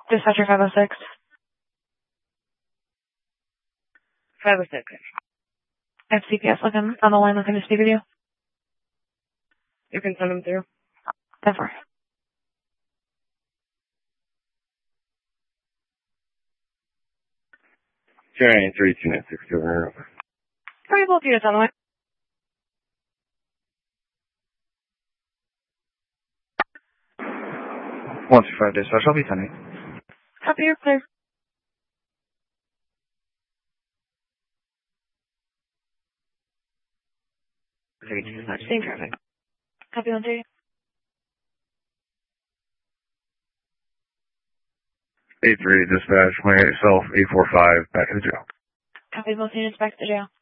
Dispatcher 506. 506. I have CPS looking on the line looking to speak with you. You can send them through. Therefore. Carrying 3296 over. Sorry, both units on the way. Once 5 dispatch, I'll be sending. Copy, you're clear. Same traffic. Copy 130. 8-3 dispatch, yourself, 845, back to the jail. Copy both units back to the jail.